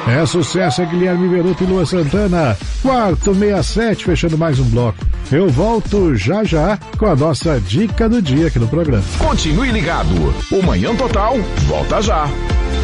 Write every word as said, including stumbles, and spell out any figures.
É sucesso, é Guilherme Venuto e Lua Santana. Quarto sessenta e sete, fechando mais um bloco. Eu volto já já com a nossa dica do dia aqui no programa. Continue ligado. O Manhã Total volta já.